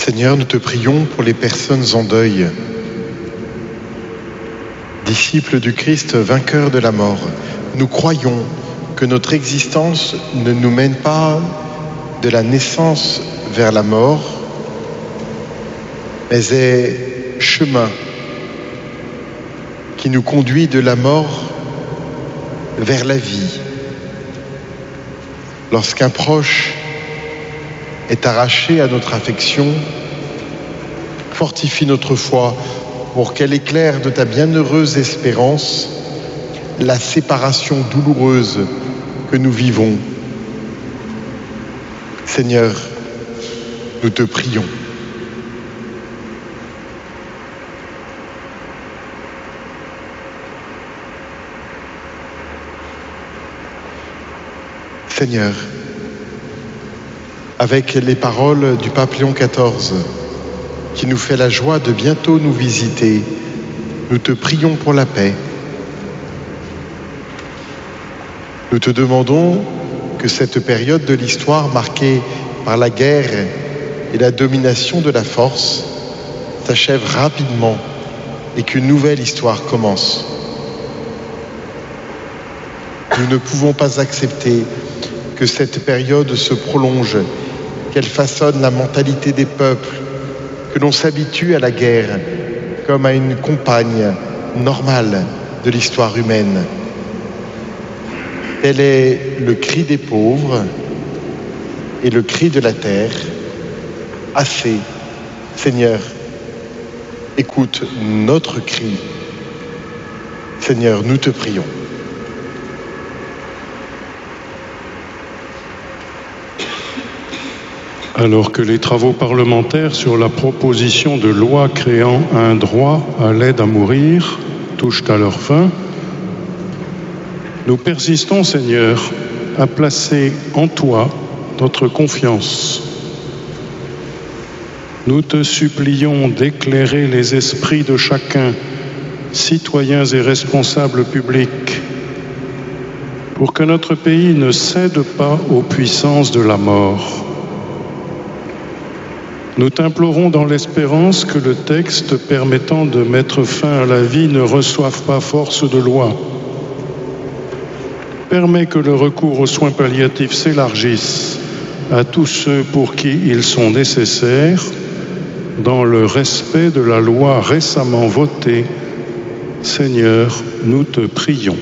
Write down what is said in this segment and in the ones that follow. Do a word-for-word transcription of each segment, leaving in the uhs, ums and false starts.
Seigneur, nous te prions pour les personnes en deuil. Disciples du Christ, vainqueur de la mort, nous croyons que notre existence ne nous mène pas de la naissance vers la mort, mais est chemin qui nous conduit de la mort vers la vie. Lorsqu'un proche est arraché à notre affection, fortifie notre foi pour qu'elle éclaire de ta bienheureuse espérance la séparation douloureuse que nous vivons. Seigneur, nous te prions. Seigneur, avec les paroles du pape Léon quatorze, qui nous fait la joie de bientôt nous visiter, nous te prions pour la paix. Nous te demandons que cette période de l'histoire marquée par la guerre et la domination de la force s'achève rapidement et qu'une nouvelle histoire commence. Nous ne pouvons pas accepter que cette période se prolonge, qu'elle façonne la mentalité des peuples, que l'on s'habitue à la guerre comme à une compagne normale de l'histoire humaine. Tel est le cri des pauvres et le cri de la terre. Assez, Seigneur, écoute notre cri. Seigneur, nous te prions. Alors que les travaux parlementaires sur la proposition de loi créant un droit à l'aide à mourir touchent à leur fin, nous persistons, Seigneur, à placer en toi notre confiance. Nous te supplions d'éclairer les esprits de chacun, citoyens et responsables publics, pour que notre pays ne cède pas aux puissances de la mort. Nous t'implorons dans l'espérance que le texte permettant de mettre fin à la vie ne reçoive pas force de loi. Permets que le recours aux soins palliatifs s'élargisse à tous ceux pour qui ils sont nécessaires, dans le respect de la loi récemment votée. Seigneur, nous te prions.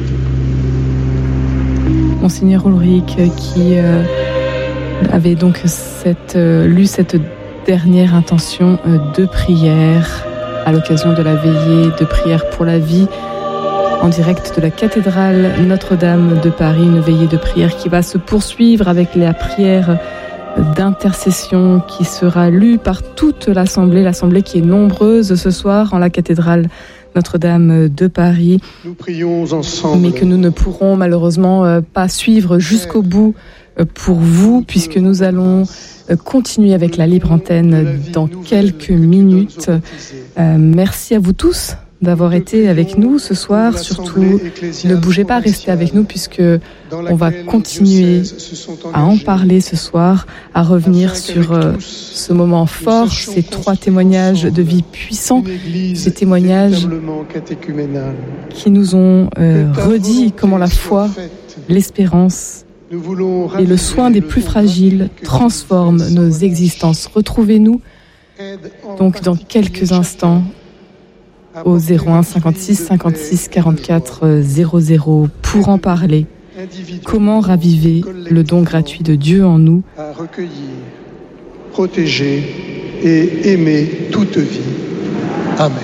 Monseigneur Ulrich, qui euh, avait donc cette, euh, lu cette dernière intention euh, de prière à l'occasion de la veillée de prière pour la vie en direct de la cathédrale Notre-Dame de Paris, une veillée de prière qui va se poursuivre avec la prière d'intercession qui sera lue par toute l'Assemblée, l'Assemblée qui est nombreuse ce soir en la cathédrale Notre-Dame de Paris. Nous prions ensemble. Mais que nous ne pourrons malheureusement pas suivre jusqu'au bout pour vous, puisque nous allons continuer avec la libre antenne dans quelques minutes. Euh, merci à vous tous d'avoir été avec nous ce soir. Surtout, ne bougez pas, restez avec nous puisque on va continuer à en parler ce soir, à revenir sur euh, ce moment fort, ces trois témoignages de vie puissants, ces témoignages qui nous ont euh, redit comment la foi, l'espérance et le soin des plus fragiles transforment nos existences. Retrouvez-nous donc dans quelques instants au zéro un cinquante-six cinquante-six quarante-quatre zéro zéro pour en parler. Comment raviver le don gratuit de Dieu en nous? À recueillir, protéger et aimer toute vie. Amen.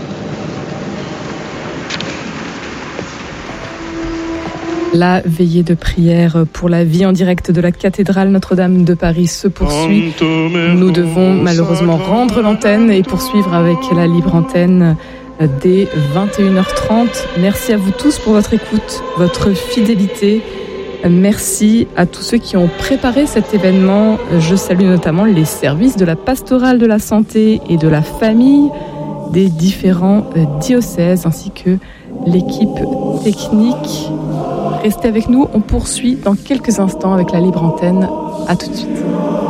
La veillée de prière pour la vie en direct de la cathédrale Notre-Dame de Paris se poursuit. Nous devons malheureusement rendre l'antenne et poursuivre avec la libre antenne dès vingt et une heures trente. Merci à vous tous pour votre écoute, votre fidélité. Merci à tous ceux qui ont préparé cet événement. Je salue notamment les services de la pastorale de la santé et de la famille des différents diocèses ainsi que l'équipe technique. Restez avec nous, on poursuit dans quelques instants avec la libre antenne. À tout de suite.